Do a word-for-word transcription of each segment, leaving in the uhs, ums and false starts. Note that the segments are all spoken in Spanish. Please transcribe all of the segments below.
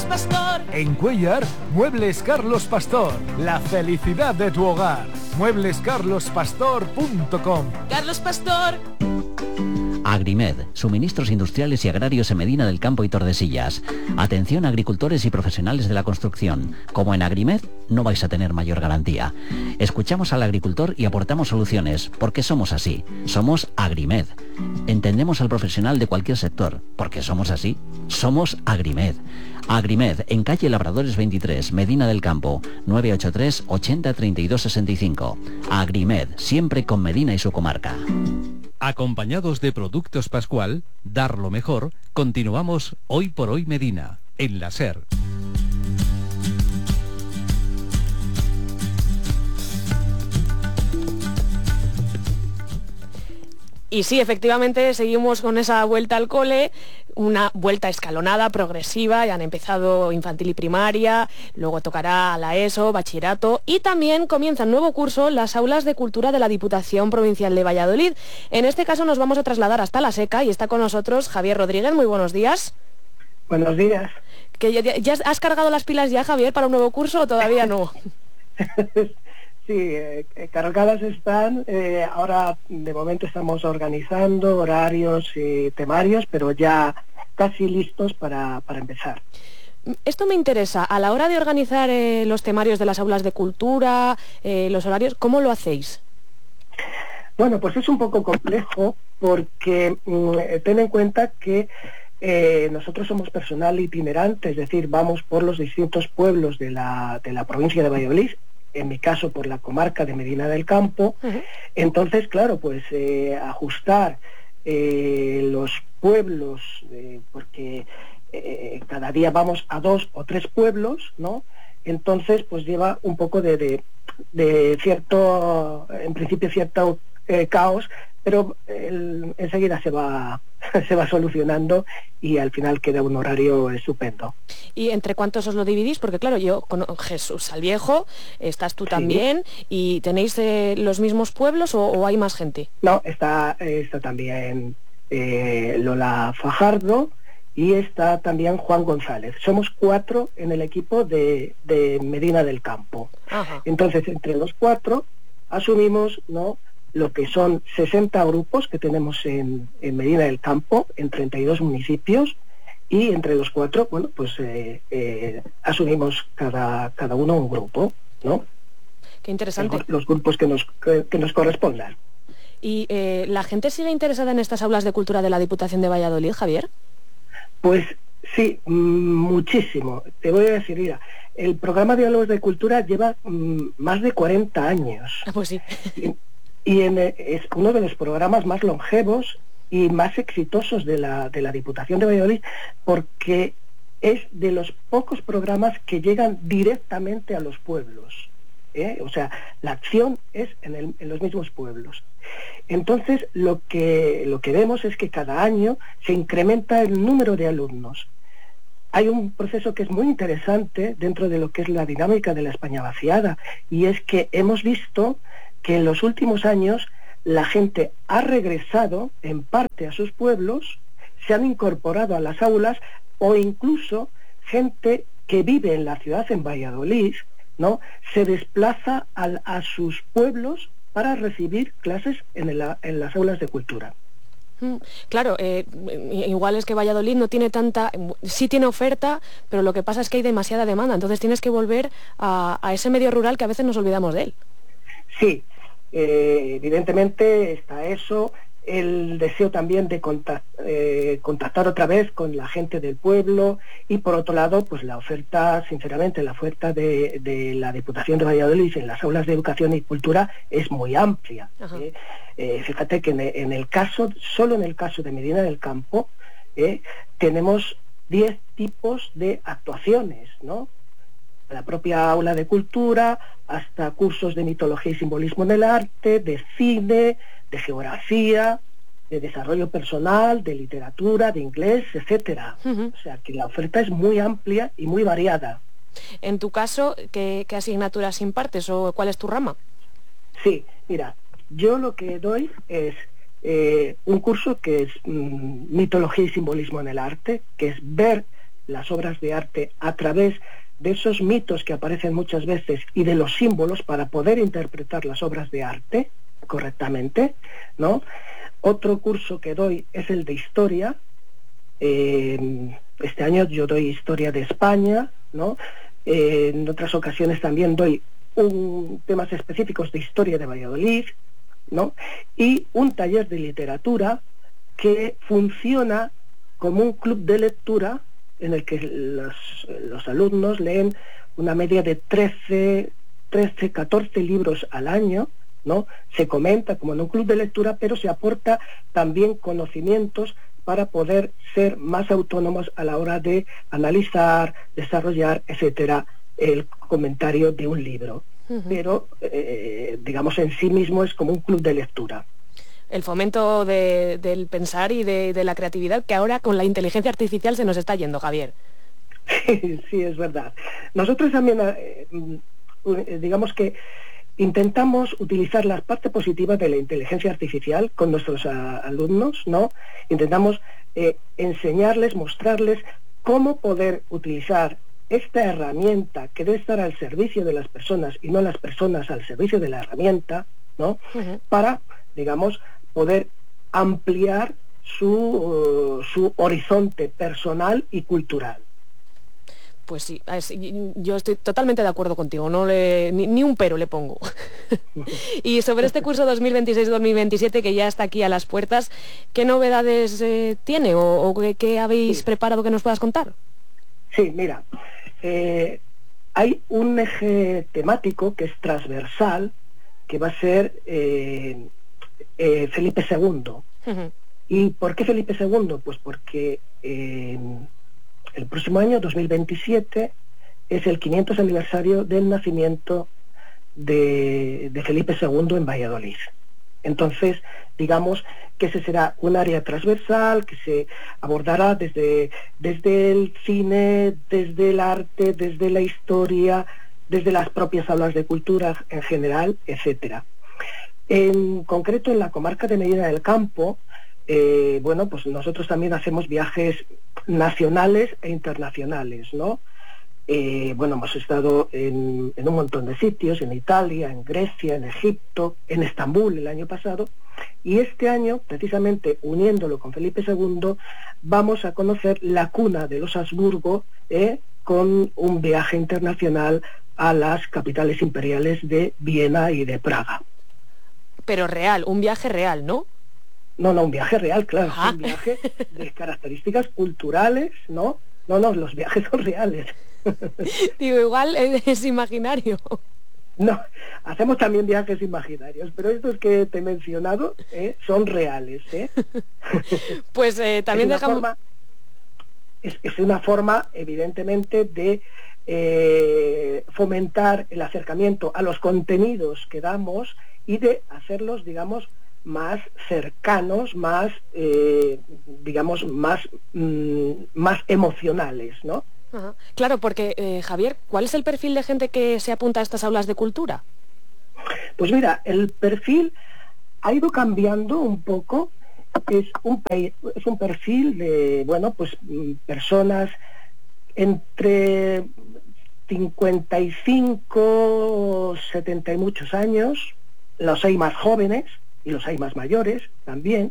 Pastor. En Cuéllar, Muebles Carlos Pastor. La felicidad de tu hogar. muebles carlos pastor punto com. Carlos Pastor. Agrimed, suministros industriales y agrarios en Medina del Campo y Tordesillas. Atención a agricultores y profesionales de la construcción. Como en Agrimed, no vais a tener mayor garantía. Escuchamos al agricultor y aportamos soluciones, porque somos así. Somos Agrimed. Entendemos al profesional de cualquier sector, porque somos así. Somos Agrimed. Agrimed, en calle Labradores veintitrés, Medina del Campo, nueve ocho tres, ochenta, treinta y dos, sesenta y cinco. Agrimed, siempre con Medina y su comarca. Acompañados de Productos Pascual, dar lo mejor, continuamos Hoy por Hoy Medina, en la SER. Y sí, efectivamente, seguimos con esa vuelta al cole, una vuelta escalonada, progresiva. Ya han empezado infantil y primaria, luego tocará a la ESO, bachillerato, y también comienza un nuevo curso, las aulas de cultura de la Diputación Provincial de Valladolid. En este caso nos vamos a trasladar hasta La Seca y está con nosotros Javier Rodríguez. Muy buenos días. Buenos días. ¿Que ya, ya has cargado las pilas ya, Javier, para un nuevo curso o todavía no? Sí, eh, cargadas están. Eh, ahora, de momento, estamos organizando horarios y temarios, pero ya casi listos para, para empezar. Esto me interesa. A la hora de organizar eh, los temarios de las aulas de cultura, eh, los horarios, ¿cómo lo hacéis? Bueno, pues es un poco complejo porque mm, ten en cuenta que eh, nosotros somos personal itinerante, es decir, vamos por los distintos pueblos de la, de la provincia de Valladolid, en mi caso por la comarca de Medina del Campo. Uh-huh. Entonces, claro, pues eh, ajustar eh, los pueblos, eh, porque eh, cada día vamos a dos o tres pueblos, ¿no? Entonces, pues lleva un poco de, de, de cierto, en principio cierto eh, caos, pero el, enseguida se va se va solucionando y al final queda un horario estupendo. ¿Y entre cuántos os lo dividís? Porque claro, yo con Jesús al Viejo, estás tú también, sí. ¿Y tenéis eh, los mismos pueblos o, o hay más gente? No, está, está también eh, Lola Fajardo y está también Juan González. Somos cuatro en el equipo de, de Medina del Campo. Ajá. Entonces, entre los cuatro asumimos, ¿no?, lo que son sesenta grupos que tenemos en, en Medina del Campo, en treinta y dos municipios, y entre los cuatro, bueno, pues eh, eh, asumimos cada, cada uno un grupo, ¿no? Qué interesante. Los, los grupos que nos, que, que nos correspondan. ¿Y eh, la gente sigue interesada en estas aulas de cultura de la Diputación de Valladolid, Javier? Pues sí, muchísimo. Te voy a decir, mira, el programa de aulas de cultura lleva mm, más de cuarenta años. Ah, pues sí. Y, y en, es uno de los programas más longevos y más exitosos de la, de la Diputación de Valladolid, porque es de los pocos programas que llegan directamente a los pueblos, ¿eh? O sea, la acción es en, el, en los mismos pueblos. Entonces, lo que, lo que vemos es que cada año se incrementa el número de alumnos. Hay un proceso que es muy interesante dentro de lo que es la dinámica de la España vaciada, y es que hemos visto que en los últimos años la gente ha regresado en parte a sus pueblos, se han incorporado a las aulas, o incluso gente que vive en la ciudad, en Valladolid, ¿no?, se desplaza a, a sus pueblos para recibir clases en, el, en las aulas de cultura. Claro, eh, igual es que Valladolid no tiene tanta, sí tiene oferta, pero lo que pasa es que hay demasiada demanda, entonces tienes que volver a, a ese medio rural que a veces nos olvidamos de él. Sí, eh, evidentemente está eso, el deseo también de contact, eh, contactar otra vez con la gente del pueblo, y por otro lado, pues la oferta, sinceramente, la oferta de, de la Diputación de Valladolid en las aulas de educación y cultura es muy amplia. ¿eh? Eh, fíjate que en, en el caso, solo en el caso de Medina del Campo, eh, tenemos diez tipos de actuaciones, ¿no? La propia aula de cultura, hasta cursos de mitología y simbolismo en el arte, de cine, de geografía, de desarrollo personal, de literatura, de inglés, etcétera. Uh-huh. O sea que la oferta es muy amplia y muy variada. En tu caso, ¿qué, qué asignaturas impartes o cuál es tu rama? Sí, mira, yo lo que doy es eh, un curso que es mm, mitología y simbolismo en el arte, que es ver las obras de arte a través de esos mitos que aparecen muchas veces y de los símbolos para poder interpretar las obras de arte correctamente, ¿no? Otro curso que doy es el de historia. Eh, este año yo doy historia de España, ¿no? Eh, en otras ocasiones también doy un, temas específicos de historia de Valladolid, ¿no? Y un taller de literatura que funciona como un club de lectura en el que los, los alumnos leen una media de trece, catorce libros al año, ¿no? Se comenta como en un club de lectura, pero se aporta también conocimientos para poder ser más autónomos a la hora de analizar, desarrollar, etcétera, el comentario de un libro. Uh-huh. Pero, eh, digamos, en sí mismo es como un club de lectura. El fomento de, del pensar y de, de la creatividad que ahora con la inteligencia artificial se nos está yendo, Javier. Sí, sí, es verdad. Nosotros también, eh, digamos que intentamos utilizar la parte positiva de la inteligencia artificial con nuestros a, alumnos, ¿no? Intentamos eh, enseñarles, mostrarles cómo poder utilizar esta herramienta que debe estar al servicio de las personas y no las personas al servicio de la herramienta, ¿no? Uh-huh. Para, digamos, poder ampliar su, uh, su horizonte personal y cultural. Pues sí, es, yo estoy totalmente de acuerdo contigo, no le, ni, ni un pero le pongo. Y sobre este curso dos mil veintiséis dos mil veintisiete que ya está aquí a las puertas, ¿qué novedades eh, tiene o, o qué, qué habéis sí. preparado que nos puedas contar? Sí, mira, eh, hay un eje temático que es transversal, que va a ser eh, eh, Felipe segundo. Uh-huh. ¿Y por qué Felipe segundo? Pues porque eh, el próximo año, dos mil veintisiete, es el quinientos aniversario del nacimiento de, de Felipe segundo en Valladolid. Entonces, digamos que ese será un área transversal que se abordará desde, desde el cine, desde el arte, desde la historia, desde las propias aulas de cultura en general, etcétera. En concreto, en la comarca de Medina del Campo, eh, bueno, pues nosotros también hacemos viajes nacionales e internacionales, ¿no? Eh, bueno, hemos estado en, en un montón de sitios, en Italia, en Grecia, en Egipto, en Estambul el año pasado, y este año, precisamente uniéndolo con Felipe segundo, vamos a conocer la cuna de los Habsburgo, eh, con un viaje internacional a las capitales imperiales de Viena y de Praga. Pero real, un viaje real, ¿no? No, no, un viaje real, claro, es un viaje de características culturales, ¿no? No, no, los viajes son reales. Digo, igual es imaginario. No, hacemos también viajes imaginarios, pero estos que te he mencionado eh, son reales, ¿eh? Pues eh, también es una dejamos... Forma, es, es una forma, evidentemente, de eh, fomentar el acercamiento a los contenidos que damos y de hacerlos, digamos, más cercanos, más, eh, digamos, más, mm, más emocionales, ¿no? Ajá. Claro, porque, eh, Javier, ¿cuál es el perfil de gente que se apunta a estas aulas de cultura? Pues mira, el perfil ha ido cambiando un poco. Es un, es un perfil de, bueno, pues personas entre cincuenta y cinco, setenta y muchos años, los hay más jóvenes y los hay más mayores también.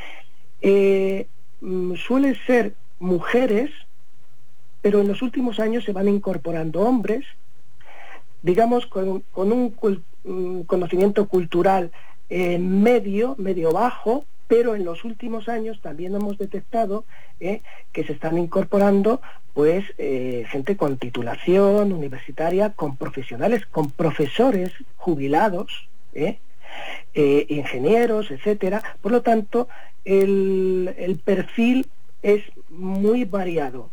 Eh, suelen ser mujeres, pero en los últimos años se van incorporando hombres, digamos, con, con un, cul, un conocimiento cultural eh, medio, medio bajo, pero en los últimos años también hemos detectado eh, que se están incorporando pues eh, gente con titulación universitaria, con profesionales, con profesores jubilados, eh, eh, ingenieros, etcétera. Por lo tanto, el, el perfil es muy variado.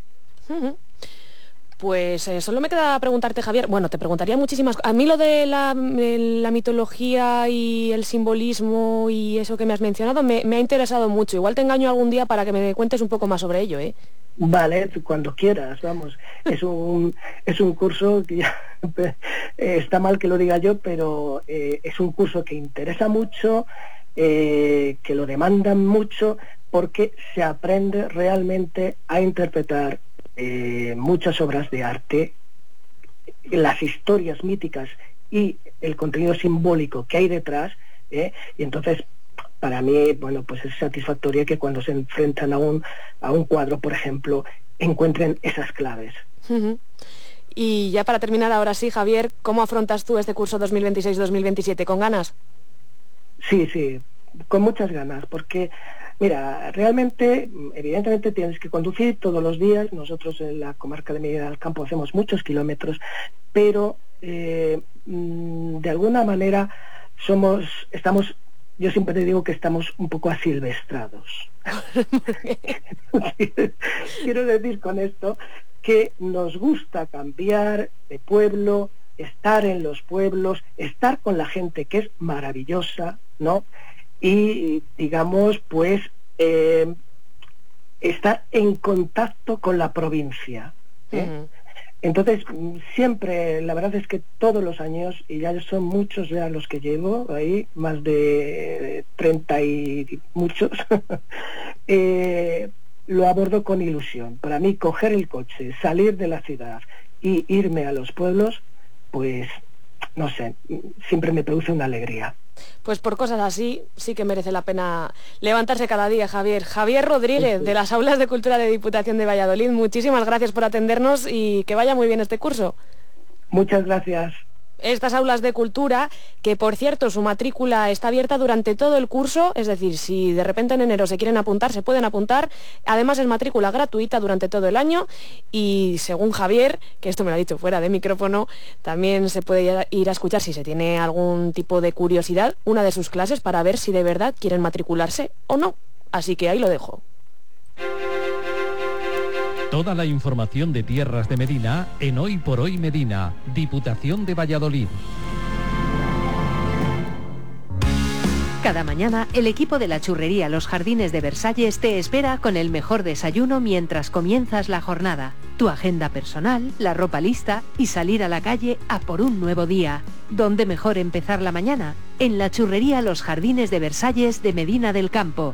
Pues eh, solo me queda preguntarte, Javier, bueno, te preguntaría muchísimas cosas. A mí lo de la, la mitología y el simbolismo y eso que me has mencionado me, me ha interesado mucho. Igual te engaño algún día para que me cuentes un poco más sobre ello, ¿eh? Vale, cuando quieras, vamos. Es un es un curso que ya, está mal que lo diga yo, pero eh, es un curso que interesa mucho, eh, que lo demandan mucho, porque se aprende realmente a interpretar eh, muchas obras de arte, las historias míticas y el contenido simbólico que hay detrás, ¿eh? Y entonces para mí, bueno, pues es satisfactorio que cuando se enfrentan a un, a un cuadro, por ejemplo, encuentren esas claves. Uh-huh. Y ya para terminar, ahora sí, Javier, ¿cómo afrontas tú este curso dos mil veintiséis dos mil veintisiete? ¿Con ganas? Sí, sí, con muchas ganas, porque, mira, realmente, evidentemente tienes que conducir todos los días. Nosotros en la comarca de Medina del Campo hacemos muchos kilómetros, pero eh, de alguna manera somos, estamos, yo siempre digo que estamos un poco asilvestrados. Quiero decir con esto que nos gusta cambiar de pueblo, estar en los pueblos, estar con la gente que es maravillosa, ¿no? Y, digamos, pues, eh, estar en contacto con la provincia, ¿eh? Uh-huh. Entonces, siempre, la verdad es que todos los años, y ya son muchos ya los que llevo ahí, más de treinta y muchos, eh, lo abordo con ilusión. Para mí, coger el coche, salir de la ciudad y irme a los pueblos, pues, no sé, siempre me produce una alegría. Pues por cosas así sí que merece la pena levantarse cada día, Javier. Javier Rodríguez, de las Aulas de Cultura de Diputación de Valladolid, muchísimas gracias por atendernos y que vaya muy bien este curso. Muchas gracias. Estas aulas de cultura, que por cierto su matrícula está abierta durante todo el curso, es decir, si de repente en enero se quieren apuntar, se pueden apuntar. Además es matrícula gratuita durante todo el año y según Javier, que esto me lo ha dicho fuera de micrófono, también se puede ir a escuchar, si se tiene algún tipo de curiosidad, una de sus clases para ver si de verdad quieren matricularse o no. Así que ahí lo dejo. Toda la información de Tierras de Medina en Hoy por Hoy Medina, Diputación de Valladolid. Cada mañana, el equipo de la churrería Los Jardines de Versalles te espera con el mejor desayuno mientras comienzas la jornada, tu agenda personal, la ropa lista y salir a la calle a por un nuevo día. ¿Dónde mejor empezar la mañana? En la churrería Los Jardines de Versalles de Medina del Campo.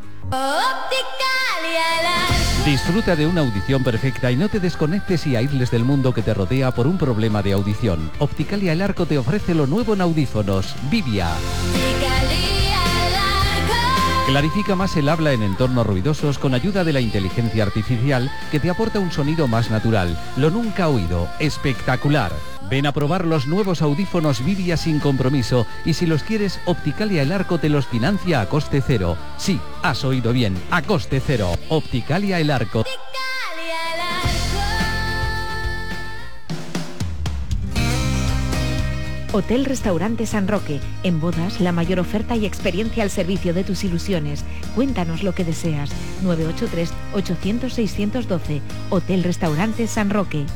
Disfruta de una audición perfecta y no te desconectes y aísles del mundo que te rodea por un problema de audición. Opticalia El Arco te ofrece lo nuevo en audífonos, Vivia. Clarifica más el habla en entornos ruidosos con ayuda de la inteligencia artificial que te aporta un sonido más natural. Lo nunca oído, espectacular. Ven a probar los nuevos audífonos Vivia sin compromiso y si los quieres, Opticalia El Arco te los financia a coste cero. Sí, has oído bien, a coste cero. Opticalia El Arco. Hotel Restaurante San Roque. En bodas, la mayor oferta y experiencia al servicio de tus ilusiones. Cuéntanos lo que deseas. nueve ocho tres, ochocientos, seiscientos doce. Hotel Restaurante San Roque.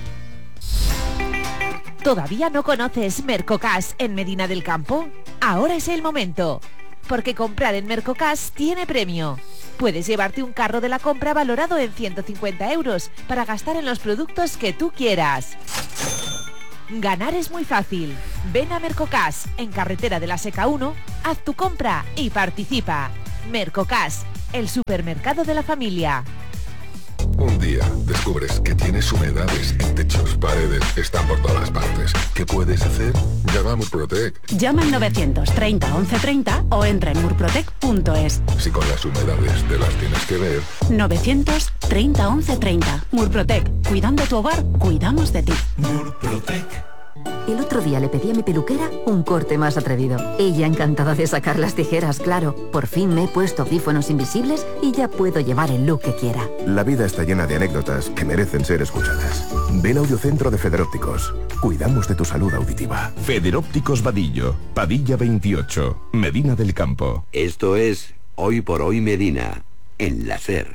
¿Todavía no conoces Mercocash en Medina del Campo? Ahora es el momento, porque comprar en Mercocash tiene premio. Puedes llevarte un carro de la compra valorado en ciento cincuenta euros para gastar en los productos que tú quieras. Ganar es muy fácil. Ven a Mercocash, en Carretera de la Seca uno, haz tu compra y participa. Mercocash, el supermercado de la familia. Un día descubres que tienes humedades en techos, paredes, están por todas partes. ¿Qué puedes hacer? Llama a Murprotec. Llama al novecientos treinta once treinta o entra en murprotec punto es. Si con las humedades te las tienes que ver. novecientos treinta once treinta. Murprotec. Cuidando tu hogar, cuidamos de ti. Murprotec. El otro día le pedí a mi peluquera un corte más atrevido. Ella encantada de sacar las tijeras, claro. Por fin me he puesto audífonos invisibles y ya puedo llevar el look que quiera. La vida está llena de anécdotas que merecen ser escuchadas. Ven a Audiocentro de Federópticos. Cuidamos de tu salud auditiva. Federópticos Vadillo, Padilla veintiocho, Medina del Campo. Esto es Hoy por Hoy Medina, en la SER.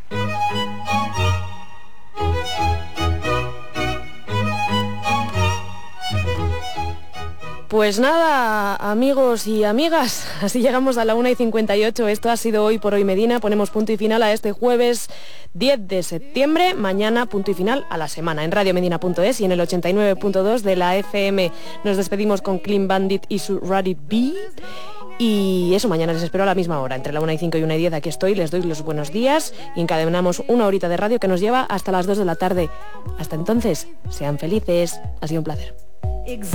Pues nada, amigos y amigas, así llegamos a la una y cincuenta y ocho. Esto ha sido Hoy por Hoy Medina. Ponemos punto y final a este jueves diez de septiembre. Mañana punto y final a la semana en radio medina punto es y en el ochenta y nueve punto dos de la F M. Nos despedimos con Clean Bandit y su Ruddy B. Y eso, mañana les espero a la misma hora, entre la una y cinco y una y diez, aquí estoy, les doy los buenos días y encadenamos una horita de radio que nos lleva hasta las dos de la tarde. Hasta entonces, sean felices, ha sido un placer. Exactly.